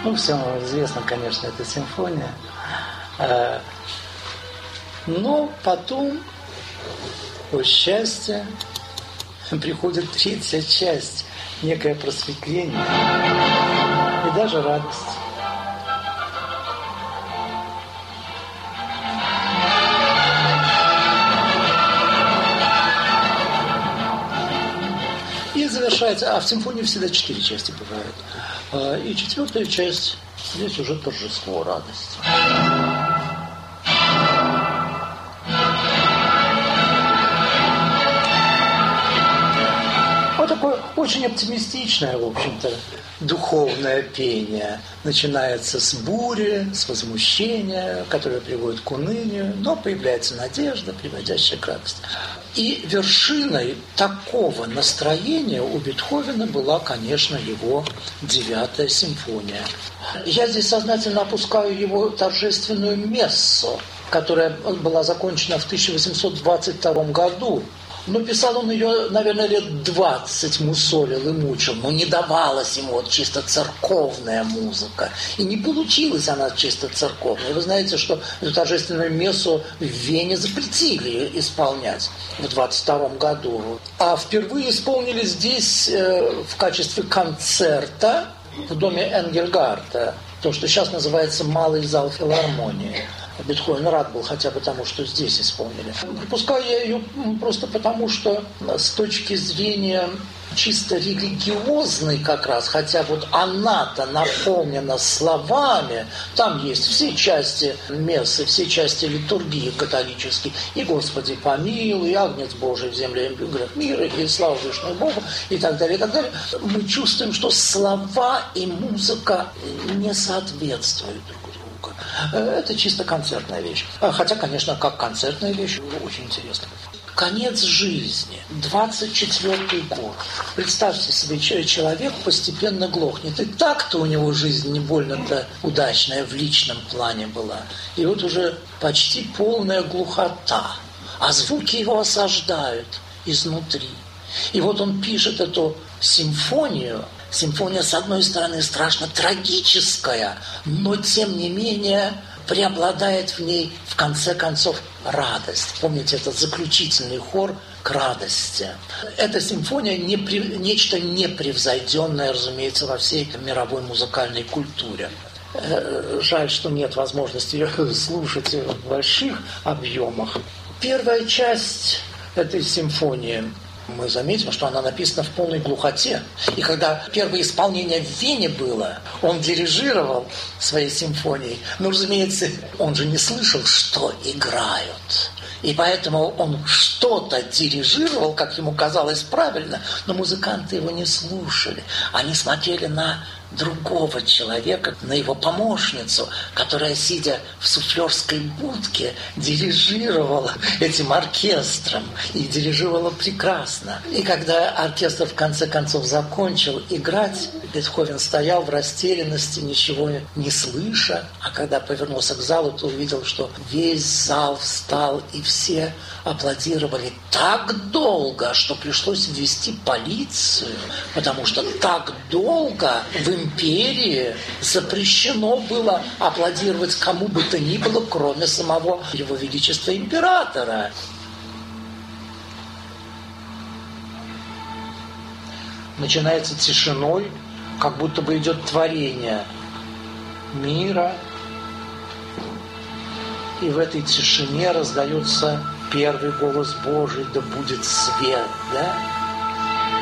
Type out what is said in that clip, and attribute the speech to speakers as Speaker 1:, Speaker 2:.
Speaker 1: Ну, всем известно, конечно, эта симфония. Но потом, по счастью, приходит третья часть, некое просветление и даже радость. И завершается, а в симфонии всегда 4 части бывают. И 4-я часть, здесь уже торжество радости. Вот такое очень оптимистичное, в общем-то, духовное пение. Начинается с бури, с возмущения, которое приводит к унынию, но появляется надежда, приводящая к радости. И вершиной такого настроения у Бетховена была, конечно, его 9-я симфония. Я здесь сознательно опускаю его торжественную мессу, которая была закончена в 1822 году. Но писал он ее, наверное, лет 20 мусолил и мучил, но не давалась ему вот чисто церковная музыка. И не получилась она чисто церковная. Вы знаете, что эту торжественную мессу в Вене запретили исполнять в 22 году. А впервые исполнили здесь в качестве концерта в доме Энгельгарта, то, что сейчас называется «Малый зал филармонии». Бетховен рад был хотя бы тому, что здесь исполнили. Пропускаю я ее просто потому, что с точки зрения чисто религиозной как раз, хотя вот она-то наполнена словами, там есть все части мессы, все части литургии католические, и «Господи помилуй», и «Агнец Божий в земле грех мира», и «Слава Вышнему Богу», и так далее, и так далее. Мы чувствуем, что слова и музыка не соответствуют друг другу. Это чисто концертная вещь. Хотя, конечно, как концертная вещь, очень интересно. Конец жизни, 24-й год. Представьте себе, человек постепенно глохнет. И так-то у него жизнь не больно-то удачная в личном плане была. И вот уже почти полная глухота. А звуки его осаждают изнутри. И вот он пишет эту симфонию. Симфония, с одной стороны, страшно трагическая, но, тем не менее, преобладает в ней, в конце концов, радость. Помните, это заключительный хор к радости. Эта симфония нечто непревзойденное, разумеется, во всей мировой музыкальной культуре. Жаль, что нет возможности ее слушать в больших объемах. Первая часть этой симфонии, мы заметим, что она написана в полной глухоте. И когда первое исполнение в Вене было, он дирижировал своей симфонией. Но, разумеется, он же не слышал, что играют. И поэтому он что-то дирижировал, как ему казалось правильно, но музыканты его не слушали. Они смотрели на другого человека, на его помощницу, которая, сидя в суфлерской будке, дирижировала этим оркестром и дирижировала прекрасно. И когда оркестр в конце концов закончил играть, Бетховен стоял в растерянности, ничего не слыша, а когда повернулся к залу, то увидел, что весь зал встал и все аплодировали так долго, что пришлось ввести полицию, потому что так долго в империи запрещено было аплодировать кому бы то ни было, кроме самого Его Величества императора. Начинается тишиной, как будто бы идет творение мира, и в этой тишине раздается первый голос Божий: «Да будет свет», да?